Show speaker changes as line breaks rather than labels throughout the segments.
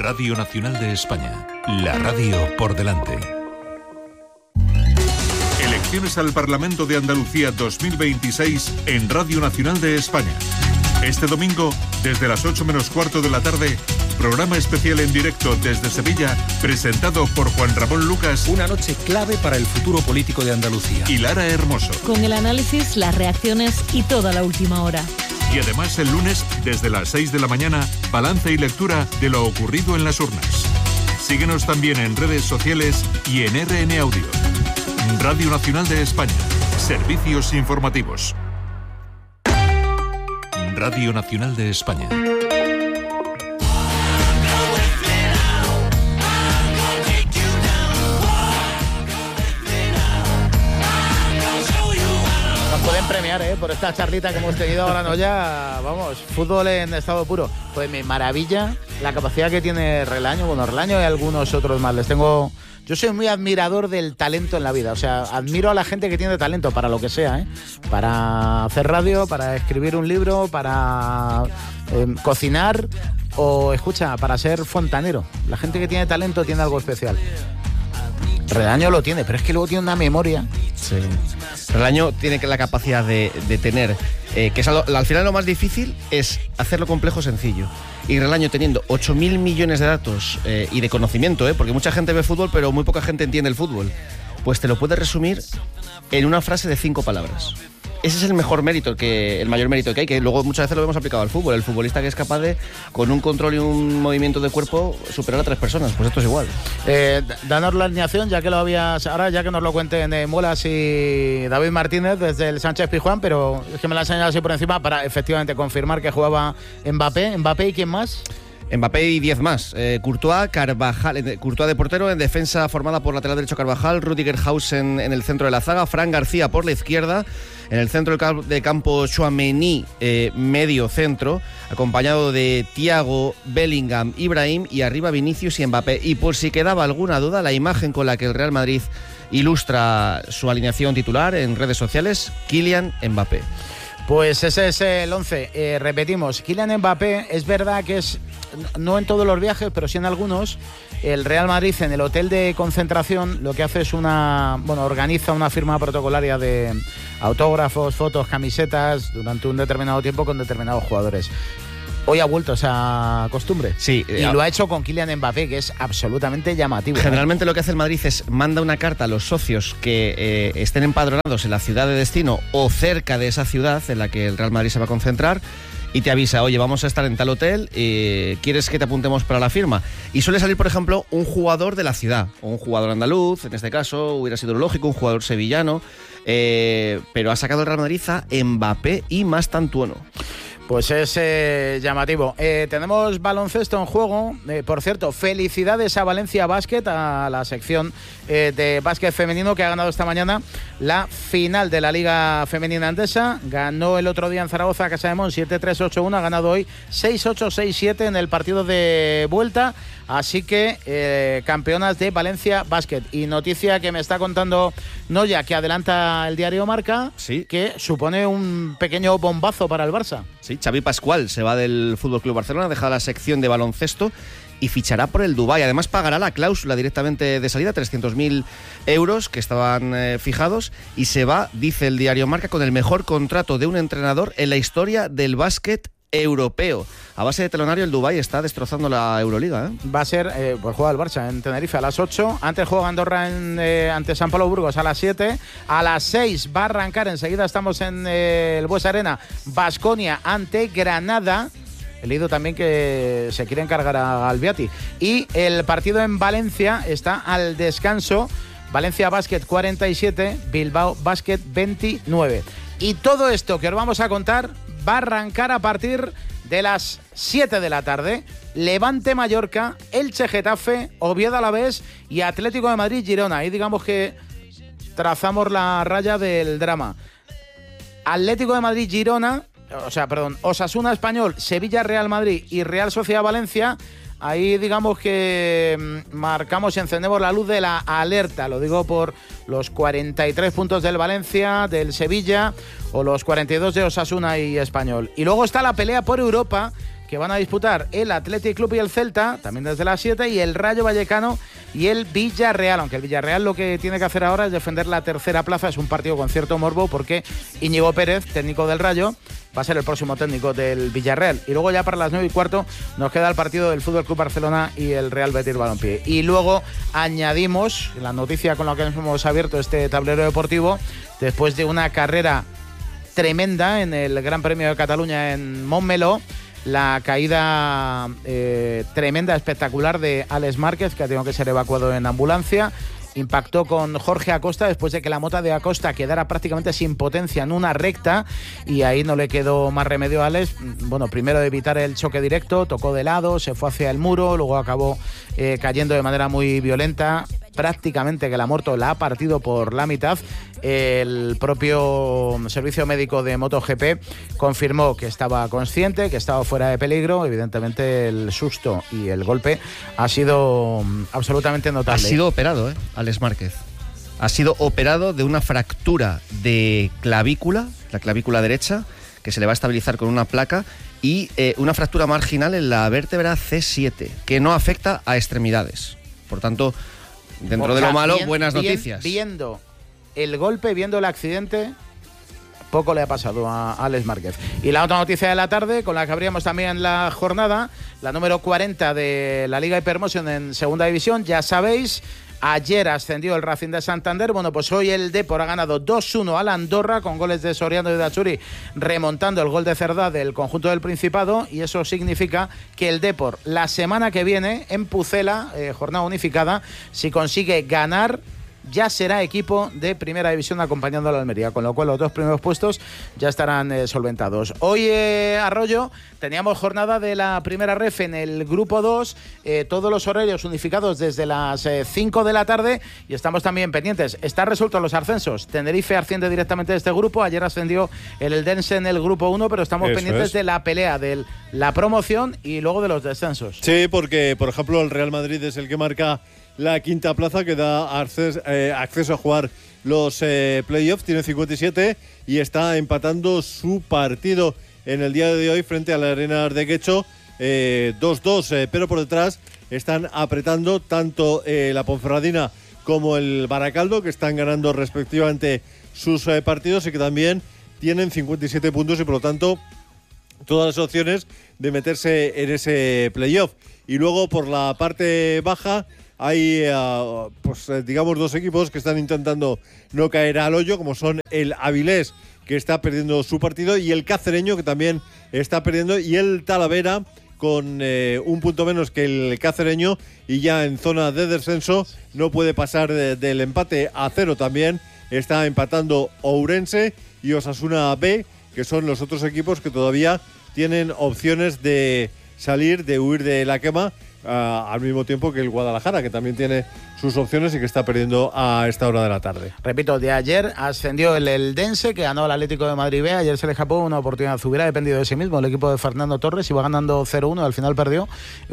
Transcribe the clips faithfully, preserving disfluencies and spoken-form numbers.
Radio Nacional de España, la radio por delante. Elecciones al Parlamento de Andalucía dos mil veintiséis en Radio Nacional de España. Este domingo, desde las ocho menos cuarto de la tarde, programa especial en directo desde Sevilla, presentado por Juan Ramón Lucas.
Una noche clave para el futuro político de Andalucía.
Y Lara Hermoso.
Con el análisis, las reacciones y toda la última hora.
Y además el lunes, desde las seis de la mañana, balance y lectura de lo ocurrido en las urnas. Síguenos también en redes sociales y en R N Audio. Radio Nacional de España. Servicios informativos. Radio Nacional de España.
Nos pueden premiar, ¿eh? Por esta charlita que hemos tenido ahora, no ya, vamos, fútbol en estado puro. Pues me maravilla la capacidad que tiene Relaño, bueno, Relaño y algunos otros más. Les tengo... Yo soy muy admirador del talento en la vida, o sea, admiro a la gente que tiene talento para lo que sea, ¿eh? Para hacer radio, para escribir un libro, para eh, cocinar o, escucha, para ser fontanero. La gente que tiene talento tiene algo especial. Relaño lo tiene, pero es que luego tiene una memoria.
Sí. Relaño tiene la capacidad de, de tener, eh, que es algo, al final lo más difícil es hacerlo complejo sencillo. Y Relaño teniendo ocho mil millones de datos eh, y de conocimiento, eh, porque mucha gente ve fútbol, pero muy poca gente entiende el fútbol, pues te lo puede resumir en una frase de cinco palabras. Ese es el mejor mérito, que el mayor mérito que hay, que luego muchas veces lo vemos aplicado al fútbol. El futbolista que es capaz de, con un control y un movimiento de cuerpo, superar a tres personas. Pues esto es igual.
Eh, danos la alineación, ya que lo habías, ahora ya que nos lo cuenten eh, Muelas y David Martínez desde el Sánchez Pizjuán, pero es que me la han señalado así por encima para efectivamente confirmar que jugaba Mbappé. ¿Mbappé y quién más?
Mbappé y diez más. Eh, Courtois, Carvajal, Courtois de portero, en defensa formada por lateral derecho Carvajal, Rüdiger Hausen en el centro de la zaga, Fran García por la izquierda, en el centro del campo Tchouaméni, eh, medio centro, acompañado de Thiago, Bellingham, Ibrahim y arriba Vinicius y Mbappé. Y por si quedaba alguna duda, la imagen con la que el Real Madrid ilustra su alineación titular en redes sociales, Kylian Mbappé.
Pues ese es el once. Eh, repetimos, Kylian Mbappé, es verdad que es, no en todos los viajes, pero sí en algunos, el Real Madrid en el hotel de concentración lo que hace es una, bueno, organiza una firma protocolaria de autógrafos, fotos, camisetas durante un determinado tiempo con determinados jugadores. Hoy ha vuelto esa costumbre.
Sí.
Y eh, lo ha hecho con Kylian Mbappé, que es absolutamente llamativo.
Generalmente lo que hace el Madrid es manda una carta a los socios que eh, estén empadronados en la ciudad de destino o cerca de esa ciudad en la que el Real Madrid se va a concentrar y te avisa, oye, vamos a estar en tal hotel, eh, ¿quieres que te apuntemos para la firma? Y suele salir, por ejemplo, un jugador de la ciudad, o un jugador andaluz, en este caso hubiera sido lógico, un jugador sevillano, eh, pero ha sacado el Real Madrid a Mbappé y Mastantuono.
Pues es eh, llamativo. Eh, tenemos baloncesto en juego. Eh, por cierto, felicidades a Valencia Basket, a la sección eh, de básquet femenino que ha ganado esta mañana la final de la Liga Femenina Andesa. Ganó el otro día en Zaragoza, Casa de Mon, siete tres ocho uno. Ha ganado hoy seis ocho seis siete en el partido de vuelta. Así que eh, campeonas de Valencia Basket. Y noticia que me está contando Noya, que adelanta el diario Marca,
sí,
que supone un pequeño bombazo para el Barça.
Sí, Xavi Pascual se va del F C Barcelona, deja la sección de baloncesto y fichará por el Dubái. Además pagará la cláusula directamente de salida, trescientos mil euros que estaban eh, fijados, y se va, dice el diario Marca, con el mejor contrato de un entrenador en la historia del básquet europeo. A base de telonario, el Dubái está destrozando la Euroliga, ¿eh?
Va a ser, eh, pues juega el Barça en Tenerife a las ocho. Antes juega Andorra en, eh, ante San Pablo Burgos a las siete. A las seis va a arrancar, enseguida estamos en eh, el Bues Arena, Baskonia ante Granada. He leído también que se quiere encargar a Albiati. Y el partido en Valencia está al descanso. Valencia Basket cuarenta y siete, Bilbao Basket veintinueve. Y todo esto que os vamos a contar va a arrancar a partir de las siete de la tarde. Levante Mallorca, Elche Getafe, Oviedo Alavés y Atlético de Madrid Girona. Ahí digamos que trazamos la raya del drama. Atlético de Madrid Girona, o sea, perdón, Osasuna Español, Sevilla Real Madrid y Real Sociedad Valencia. Ahí digamos que marcamos y encendemos la luz de la alerta. Lo digo por los cuarenta y tres puntos del Valencia, del Sevilla, o los cuarenta y dos de Osasuna y Español. Y luego está la pelea por Europa, que van a disputar el Athletic Club y el Celta, también desde las siete, y el Rayo Vallecano y el Villarreal, aunque el Villarreal lo que tiene que hacer ahora es defender la tercera plaza. Es un partido con cierto morbo porque Íñigo Pérez, técnico del Rayo, va a ser el próximo técnico del Villarreal. Y luego ya para las nueve y cuarto nos queda el partido del Fútbol Club Barcelona y el Real Betis Balompié. Y luego añadimos la noticia con la que hemos abierto este tablero deportivo, después de una carrera tremenda en el Gran Premio de Cataluña en Montmeló, la caída eh, tremenda, espectacular de Alex Márquez, que ha tenido que ser evacuado en ambulancia. Impactó con Jorge Acosta después de que la moto de Acosta quedara prácticamente sin potencia en una recta, y ahí no le quedó más remedio a Alex. Bueno, primero de evitar el choque directo, tocó de lado, se fue hacia el muro, luego acabó eh, cayendo de manera muy violenta, prácticamente que la moto la ha partido por la mitad. El propio servicio médico de MotoGP confirmó que estaba consciente, que estaba fuera de peligro. Evidentemente el susto y el golpe ha sido absolutamente notable.
Ha sido operado, ¿eh? Alex Márquez. Ha sido operado de una fractura de clavícula, la clavícula derecha, que se le va a estabilizar con una placa, y eh, una fractura marginal en la vértebra ce siete, que no afecta a extremidades. Por tanto, dentro o sea, de lo malo, bien, buenas
bien,
noticias.
Viendo el golpe, viendo el accidente, poco le ha pasado a Alex Márquez. Y la otra noticia de la tarde, con la que abríamos también la jornada, la número cuarenta de la Liga Hypermotion en segunda división. Ya sabéis, ayer ascendió el Racing de Santander. Bueno, pues hoy el Depor ha ganado dos uno al Andorra, con goles de Soriano y de Achuri, remontando el gol de Cerdá del conjunto del Principado, y eso significa que el Depor la semana que viene en Pucela, eh, jornada unificada, si consigue ganar, ya será equipo de primera división acompañando a la Almería, con lo cual los dos primeros puestos ya estarán eh, solventados. Hoy, eh, Arroyo, teníamos jornada de la primera ref en el grupo dos, eh, todos los horarios unificados desde las eh, cinco de la tarde, y estamos también pendientes. Están resueltos los ascensos. Tenerife asciende directamente de este grupo, ayer ascendió el Eldense en el grupo uno, pero estamos Eso pendientes es. de la pelea de la promoción y luego de los descensos.
Sí, porque, por ejemplo, el Real Madrid es el que marca la quinta plaza, que da acceso, eh, acceso a jugar los eh, playoffs, tiene cincuenta y siete y está empatando su partido en el día de hoy frente a la Arenas de Guecho, eh, dos dos, eh, pero por detrás están apretando tanto eh, la Ponferradina como el Baracaldo, que están ganando respectivamente sus eh, partidos, y que también tienen cincuenta y siete puntos y por lo tanto todas las opciones de meterse en ese playoff. Y luego por la parte baja hay, uh, pues digamos, dos equipos que están intentando no caer al hoyo, como son el Avilés, que está perdiendo su partido, y el Cacereño, que también está perdiendo, y el Talavera, con eh, un punto menos que el Cacereño, y ya en zona de descenso, no puede pasar de, del empate a cero. También está empatando Ourense y Osasuna B, que son los otros equipos que todavía tienen opciones de salir, de huir de la quema, Uh, al mismo tiempo que el Guadalajara, que también tiene sus opciones y que está perdiendo a esta hora de la tarde.
Repito, de ayer ascendió el Eldense, que ganó el Atlético de Madrid B. Ayer se le escapó una oportunidad. Hubiera dependido de sí mismo el equipo de Fernando Torres, iba ganando cero uno, al final perdió.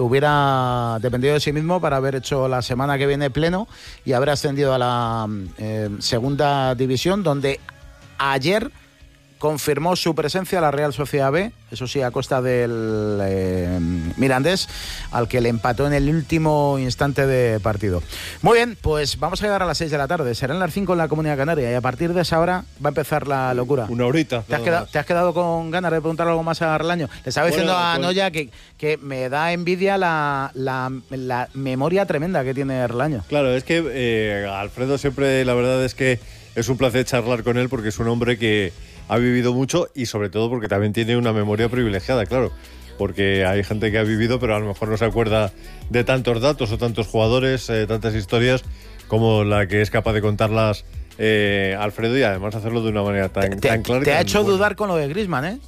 Hubiera dependido de sí mismo para haber hecho la semana que viene pleno y haber ascendido a la eh, segunda división, donde ayer confirmó su presencia la Real Sociedad B, eso sí, a costa del eh, Mirandés, al que le empató en el último instante de partido. Muy bien, pues vamos a llegar a las seis de la tarde, serán las cinco en la Comunidad Canaria, y a partir de esa hora va a empezar la locura.
Una horita.
¿Te has, quedado, ¿te has quedado con ganas de preguntar algo más a Arlaño? Le estaba diciendo bueno, a pues... Noya que, que me da envidia la, la, la memoria tremenda que tiene Arlaño.
Claro, es que eh, Alfredo siempre, la verdad es que es un placer charlar con él, porque es un hombre que ha vivido mucho, y sobre todo porque también tiene una memoria privilegiada, claro, porque hay gente que ha vivido pero a lo mejor no se acuerda de tantos datos o tantos jugadores, eh, tantas historias como la que es capaz de contarlas eh, Alfredo, y además hacerlo de una manera tan,
te,
tan clara.
Te ha
tan
hecho
buena.
dudar con lo de Griezmann, ¿eh?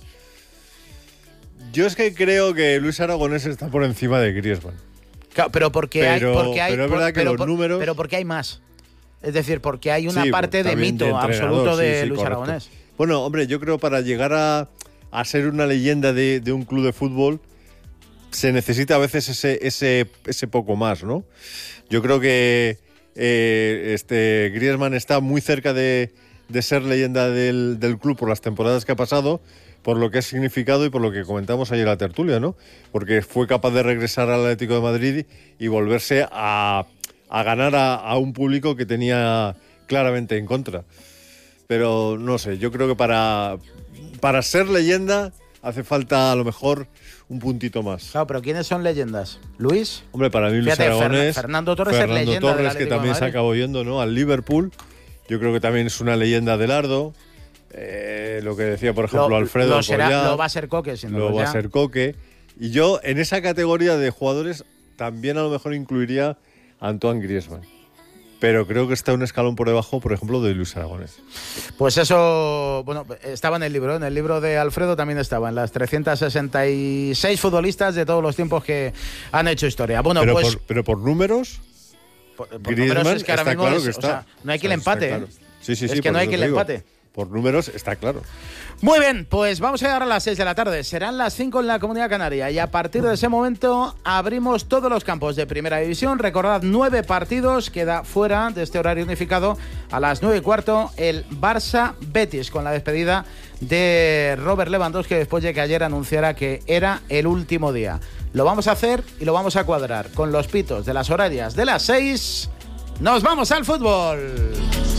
Yo es que creo que Luis Aragonés está por encima de Griezmann.
Claro, pero porque
pero,
hay, porque hay,
pero es verdad
por,
que
pero,
los
por,
números...
pero porque hay más. Es decir, porque hay una
sí,
parte de mito
de
absoluto de
sí, sí,
Luis
correcto.
Aragonés.
Bueno, hombre, yo creo para llegar a, a ser una leyenda de, de un club de fútbol se necesita a veces ese, ese, ese poco más, ¿no? Yo creo que eh, este Griezmann está muy cerca de, de ser leyenda del, del club por las temporadas que ha pasado, por lo que ha significado y por lo que comentamos ayer en la tertulia, ¿no? Porque fue capaz de regresar al Atlético de Madrid y volverse a, a ganar a, a un público que tenía claramente en contra. Pero no sé, yo creo que para, para ser leyenda hace falta a lo mejor un puntito más.
Claro, pero ¿quiénes son leyendas? ¿Luis?
Hombre, para mí Luis
Fíjate,
Aragonés,
Fer- Fernando Torres
Fernando
es leyenda
Torres,
del
que
Atlético
también
de
se
Madrid.
acabó yendo, ¿no?, al Liverpool. Yo creo que también es una leyenda del Ardo. Eh, lo que decía, por ejemplo,
Lo-
Alfredo
lo, será-
Alcoyá,
lo va a ser Coque, sin
lo
duda.
va a ser Coque. Y yo, en esa categoría de jugadores, también a lo mejor incluiría a Antoine Griezmann. Pero creo que está un escalón por debajo, por ejemplo, de Luis Aragonés.
Pues eso, bueno, estaba en el libro, en el libro de Alfredo también estaba, en las trescientos sesenta y seis futbolistas de todos los tiempos que han hecho historia. Bueno,
pero,
pues
por, pero por números,
por, por
Griezmann
números es que ahora
está
mismo
claro
es-
que
o
está.
sea, no hay quien le
Está
empate,
claro.
¿eh?
Sí, sí, sí,
es que
por
no hay
eso
quien
te
le
digo.
empate.
Por números está claro.
Muy bien, pues vamos a llegar a las seis de la tarde. Serán las cinco en la Comunidad Canaria y a partir de ese momento abrimos todos los campos de Primera División. Recordad, nueve partidos, queda fuera de este horario unificado a las nueve y cuarto el Barça-Betis con la despedida de Robert Lewandowski después de que ayer anunciara que era el último día. Lo vamos a hacer y lo vamos a cuadrar con los pitos de las horarias de las seis. ¡Nos vamos al fútbol!